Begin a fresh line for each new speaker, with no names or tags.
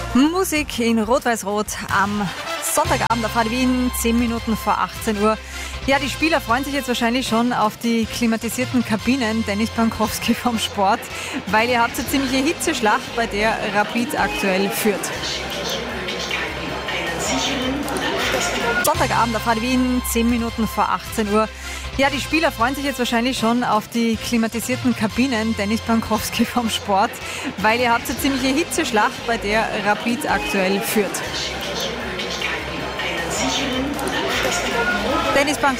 Musik in Rot-Weiß-Rot am Sonntagabend auf Radio Wien, 10 Minuten vor 18 Uhr. Ja, die Spieler freuen sich jetzt wahrscheinlich schon auf die klimatisierten Kabinen, Dennis Bankowski vom Sport, weil ihr habt eine ziemliche Hitzeschlacht, bei der Rapid aktuell führt. Sonntagabend auf Radio Wien, 10 Minuten vor 18 Uhr. Ja, die Spieler freuen sich jetzt wahrscheinlich schon auf die klimatisierten Kabinen, Dennis Bankowski vom Sport, weil ihr habt eine ziemliche Hitzeschlacht, bei der Rapid aktuell führt. Dennis Bankowski